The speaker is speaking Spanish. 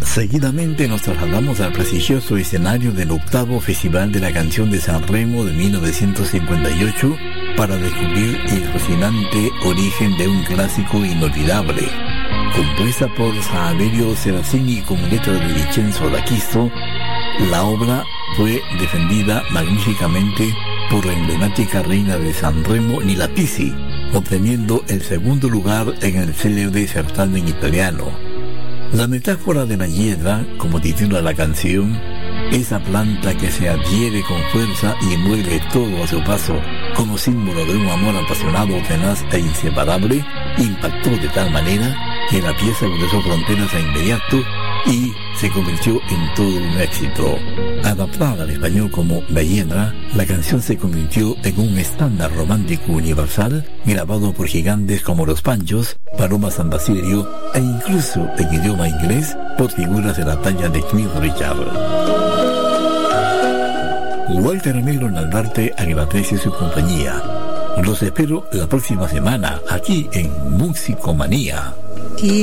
Seguidamente nos trasladamos al prestigioso escenario del 8º Festival de la Canción de San Remo de 1958 para descubrir el fascinante origen de un clásico inolvidable. Compuesta por Saverio Serafini con letra de Vincenzo D'Acquisto, la obra fue defendida magníficamente por la emblemática reina de San Remo, Nila Pizzi, obteniendo el segundo lugar en el célebre certamen italiano. La metáfora de la hiedra, como titula la canción, esa planta que se adhiere con fuerza y envuelve todo a su paso, como símbolo de un amor apasionado, tenaz e inseparable, impactó de tal manera que la pieza cruzó fronteras de inmediato y se convirtió en todo un éxito. Adaptada al español como La Hiedra, la canción se convirtió en un estándar romántico universal, grabado por gigantes como Los Panchos, Paloma San Basilio e incluso en idioma inglés por figuras de la talla de Cliff Richard. Walter Negro Naldarte agradece su compañía. Los espero la próxima semana aquí en Musicomanía.